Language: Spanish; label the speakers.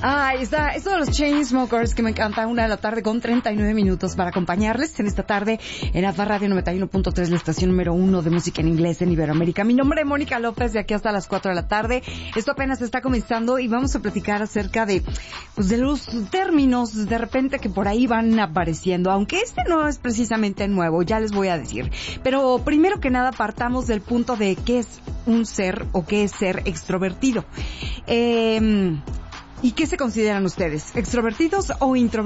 Speaker 1: Esto de los Chainsmokers que me encanta, 1:39 para acompañarles en esta tarde en AFA Radio 91.3, la estación número 1 de música en inglés en Iberoamérica. Mi nombre es Mónica López, de aquí hasta las 4 de la tarde. Esto apenas está comenzando y vamos a platicar acerca de los términos de repente que por ahí van apareciendo, aunque este no es precisamente nuevo, ya les voy a decir. Pero primero que nada partamos del punto de qué es un ser o qué es ser extrovertido. ¿Y qué se consideran ustedes? ¿Extrovertidos o introvertidos?